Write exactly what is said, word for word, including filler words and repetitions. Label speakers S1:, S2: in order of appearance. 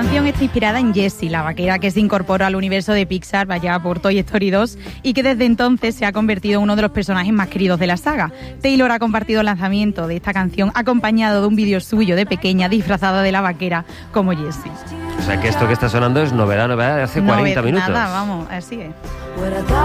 S1: canción está inspirada en Jessie, la vaquera que se incorporó al universo de Pixar vaya por Toy Story dos y que desde entonces se ha convertido en uno de los personajes más queridos de la saga. Taylor ha compartido el lanzamiento de esta canción acompañado de un vídeo suyo de pequeña disfrazada de la vaquera como Jessie.
S2: O sea que esto que está sonando es novedad, novedad de hace cuarenta minutos.
S1: Nada, vamos, así es.